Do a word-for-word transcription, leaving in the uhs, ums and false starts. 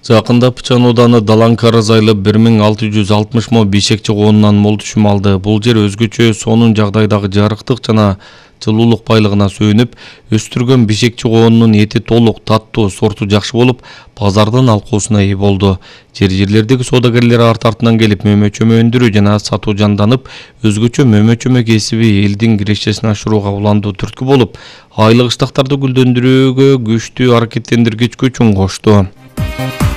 Жакында Пычан ооданы Далан Караз айылы бир миң алты жүз алтымыш мо бишекчи коонунан мол түшүм алды. Бул жер өзгөчө сонун жагдайдагы жарыктык жана жылуулук байлыгына сүйүнүп, өстүргөн бишекчи коонунун эти толук, таттуу, сорту жакшы болуп, базардын алкоосуна ээ болду. Жер жерлердеги соодагерлер арт артынан келип мөмө-чөмө өндүрүү жана сатуу жанданып, өзгөчө мөмө-чөмө кесиби элдин кирешесин ашырууга уландуу түрткү болуп, айыл кыштактарды гүлдөндүрүүгө күчтүү аракеттендиргичкү чоң кошту.